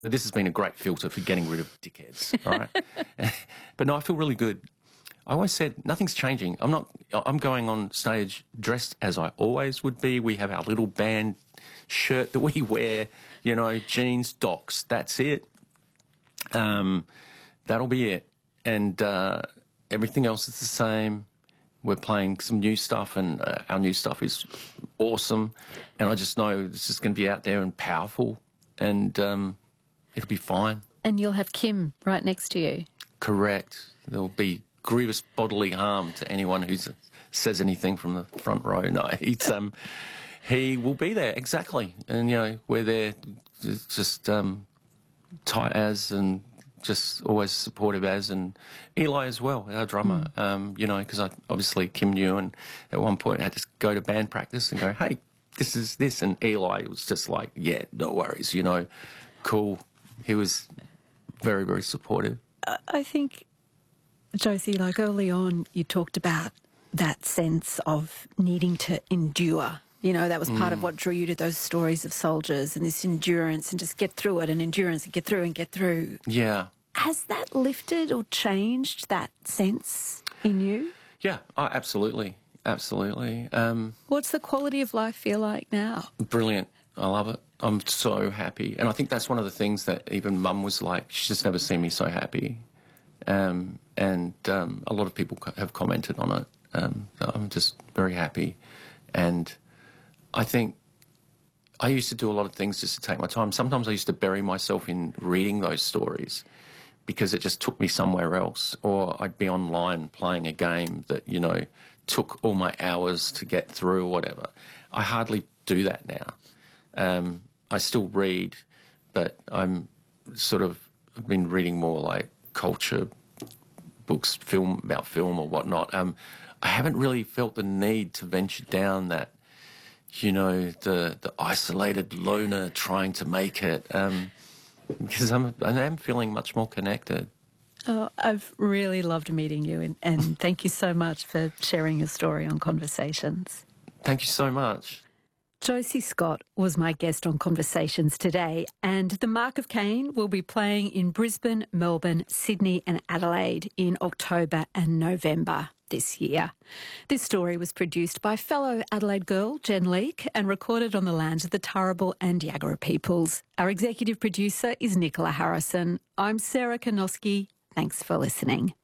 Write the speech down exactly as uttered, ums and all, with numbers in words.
This has been a great filter for getting rid of dickheads, right? But no, I feel really good. I always said nothing's changing. I'm not. I'm going on stage dressed as I always would be. We have our little band shirt that we wear. You know, jeans, docs. That's it. Um, that'll be it. And uh, everything else is the same. We're playing some new stuff, and uh, our new stuff is awesome. And I just know this is going to be out there and powerful, and um, it'll be fine. And you'll have Kim right next to you. Correct. There'll be grievous bodily harm to anyone who says anything from the front row. No, he's, um, he will be there, exactly. And, you know, we're there just um, tight as and just always supportive as, and Eli as well, our drummer, mm. um, you know, because I obviously Kim knew, and at one point I had to go to band practice and go, hey, this is this, and Eli was just like, yeah, no worries, you know, cool. He was very, very supportive. I think, Josie, like early on, you talked about that sense of needing to endure. You know, that was part mm. of what drew you to those stories of soldiers and this endurance and just get through it and endurance and get through and get through. Yeah. Has that lifted or changed that sense in you? Yeah, oh, absolutely. Absolutely. Um, What's the quality of life feel like now? Brilliant. I love it. I'm so happy. And I think that's one of the things that even Mum was like, she's just never seen me so happy. Um, and um, a lot of people have commented on it. Um, so I'm just very happy. And I think I used to do a lot of things just to take my time. Sometimes I used to bury myself in reading those stories because it just took me somewhere else. Or I'd be online playing a game that, you know, took all my hours to get through or whatever. I hardly do that now. Um, I still read, but I'm sort of I've been reading more like culture books, film about film or whatnot. Um, I haven't really felt the need to venture down that, you know, the the isolated loner trying to make it, um, because I'm I am feeling much more connected. Oh, I've really loved meeting you, and, and thank you so much for sharing your story on Conversations. Thank you so much. Josie Scott was my guest on Conversations today, and The Mark of Cain will be playing in Brisbane, Melbourne, Sydney and Adelaide in October and November this year. This story was produced by fellow Adelaide girl Jen Leake and recorded on the lands of the Turrbal and Yagara peoples. Our executive producer is Nicola Harrison. I'm Sarah Konoski. Thanks for listening.